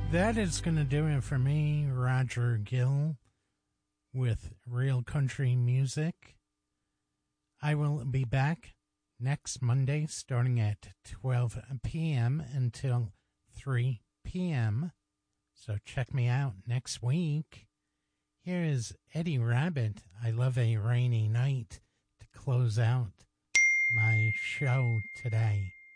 That is going to do it for me, Roger Gill, with Real Country Music. I will be back next Monday starting at 12 p.m. until 3 p.m. So check me out next week. Here is Eddie Rabbit, I Love a Rainy Night, to close out my show today.